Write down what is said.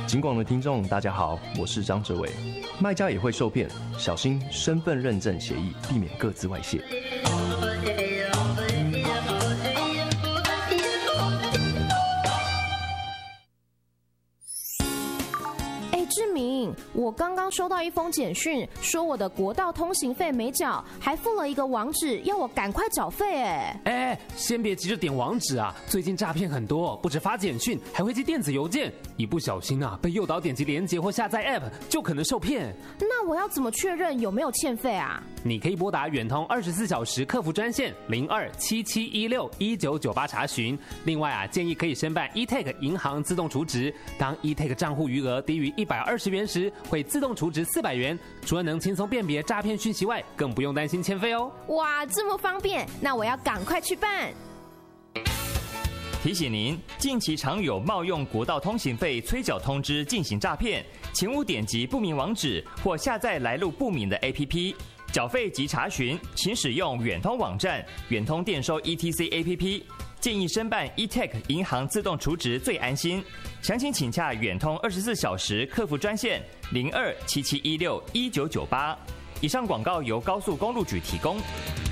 警广的听众，大家好，我是张哲伟。卖家也会受骗，小心身份认证协议，避免个资外泄。 志明，我刚刚收到一封简讯，说我的国道通行费没缴，还附了一个网址，要我赶快缴费。 先别急着点网址啊！最近诈骗很多，不止发简讯，还会寄电子邮件，一不小心啊，被诱导点击连结或下载 App， 就可能受骗。 那我要怎么确认有没有欠费啊？ 你可以拨打远通24小时客服专线0277161998查询。另外啊，建议可以申办 eTag 银行自动储值，当 eTag 账户余额低于120元时，会自动储值400元。除了能轻松辨别诈骗讯息外，更不用担心欠费哦。 哇，这么方便，那我要赶快去办。 提醒您，近期常有冒用国道通行费催缴通知进行诈骗，请勿点击不明网址或下载来路不明的 APP。缴费及查询，请使用远通网站、远通电收 ETC APP。建议申办 eTag 银行自动储值最安心。详情请洽远通24小时客服专线0277161998。以上广告由高速公路局提供。